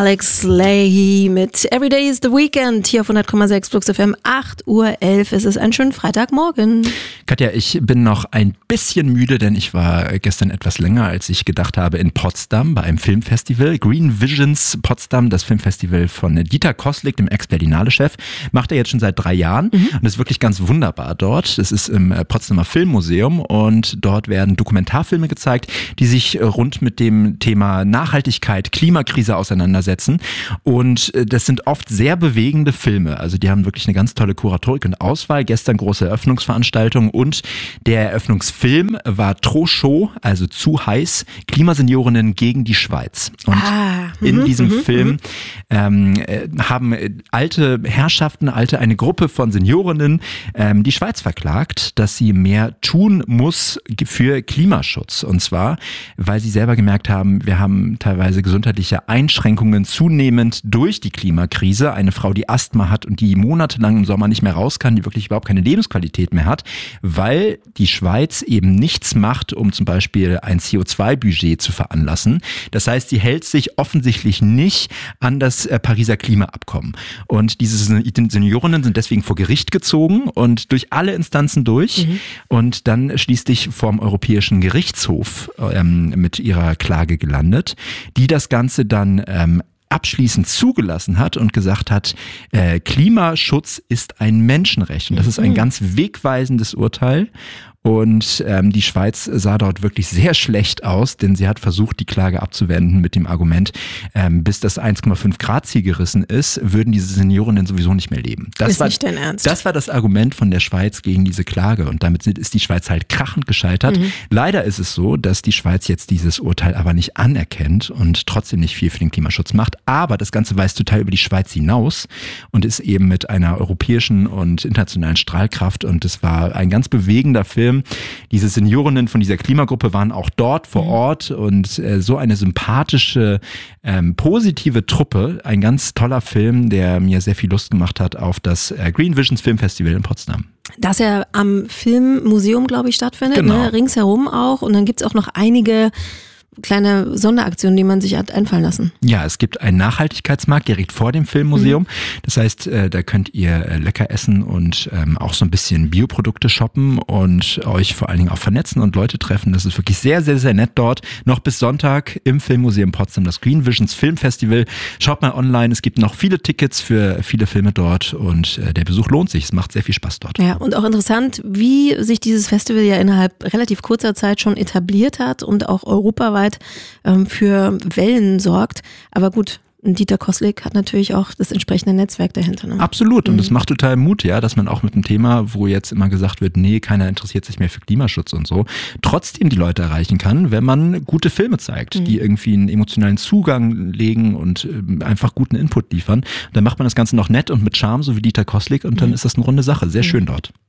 Alex Lahey mit Every Day is the Weekend hier auf 100,6 Flux FM, 8:11 Uhr. Es ist ein schöner Freitagmorgen. Katja, ich bin noch ein bisschen müde, denn ich war gestern etwas länger, als ich gedacht habe, in Potsdam bei einem Filmfestival. Green Visions Potsdam, das Filmfestival von Dieter Koslik, dem Ex-Berlinale-Chef, macht er jetzt schon seit 3 Jahren und ist wirklich ganz wunderbar dort. Das ist im Potsdamer Filmmuseum und dort werden Dokumentarfilme gezeigt, die sich rund mit dem Thema Nachhaltigkeit, Klimakrise auseinandersetzen. Und das sind oft sehr bewegende Filme. Also die haben wirklich eine ganz tolle Kuratorik und Auswahl. Gestern große Eröffnungsveranstaltung und der Eröffnungsfilm war Trop chaud, also zu heiß, Klimaseniorinnen gegen die Schweiz. Und in diesem Film haben alte Herrschaften, eine Gruppe von Seniorinnen die Schweiz verklagt, dass sie mehr tun muss für Klimaschutz. Und zwar, weil sie selber gemerkt haben, wir haben teilweise gesundheitliche Einschränkungen zunehmend durch die Klimakrise. Eine Frau, die Asthma hat und die monatelang im Sommer nicht mehr raus kann, die wirklich überhaupt keine Lebensqualität mehr hat, weil die Schweiz eben nichts macht, um zum Beispiel ein CO2-Budget zu veranlassen. Das heißt, sie hält sich offensichtlich nicht an das Pariser Klimaabkommen. Und diese Seniorinnen sind deswegen vor Gericht gezogen und durch alle Instanzen durch und dann schließlich vorm Europäischen Gerichtshof mit ihrer Klage gelandet, die das Ganze dann abschließend zugelassen hat und gesagt hat, Klimaschutz ist ein Menschenrecht. Und das ist ein ganz wegweisendes Urteil. Und die Schweiz sah dort wirklich sehr schlecht aus, denn sie hat versucht, die Klage abzuwenden mit dem Argument, bis das 1,5 Grad Ziel gerissen ist, würden diese Seniorinnen sowieso nicht mehr leben. Das war nicht dein Ernst. Das war das Argument von der Schweiz gegen diese Klage und damit ist die Schweiz halt krachend gescheitert. Leider ist es so, dass die Schweiz jetzt dieses Urteil aber nicht anerkennt und trotzdem nicht viel für den Klimaschutz macht. Aber das Ganze weist total über die Schweiz hinaus und ist eben mit einer europäischen und internationalen Strahlkraft und es war ein ganz bewegender Film. Diese Seniorinnen von dieser Klimagruppe waren auch dort vor Ort und so eine sympathische, positive Truppe. Ein ganz toller Film, der mir sehr viel Lust gemacht hat auf das Green Visions Filmfestival in Potsdam. Das ja am Filmmuseum, glaube ich, stattfindet, genau. Ne? Ringsherum auch. Und dann gibt's auch noch einige kleine Sonderaktionen, die man sich hat einfallen lassen. Ja, es gibt einen Nachhaltigkeitsmarkt direkt vor dem Filmmuseum. Das heißt, da könnt ihr lecker essen und auch so ein bisschen Bioprodukte shoppen und euch vor allen Dingen auch vernetzen und Leute treffen. Das ist wirklich sehr, sehr, sehr nett dort. Noch bis Sonntag im Filmmuseum Potsdam, das Green Visions Filmfestival. Schaut mal online, es gibt noch viele Tickets für viele Filme dort und der Besuch lohnt sich. Es macht sehr viel Spaß dort. Ja, und auch interessant, wie sich dieses Festival ja innerhalb relativ kurzer Zeit schon etabliert hat und auch europaweit für Wellen sorgt. Aber gut, Dieter Koslik hat natürlich auch das entsprechende Netzwerk dahinter. Ne? Absolut. Und das macht total Mut, ja, dass man auch mit einem Thema, wo jetzt immer gesagt wird, nee, keiner interessiert sich mehr für Klimaschutz und so, trotzdem die Leute erreichen kann, wenn man gute Filme zeigt, die irgendwie einen emotionalen Zugang legen und einfach guten Input liefern. Dann macht man das Ganze noch nett und mit Charme, so wie Dieter Koslik, und dann ist das eine runde Sache. Sehr schön dort.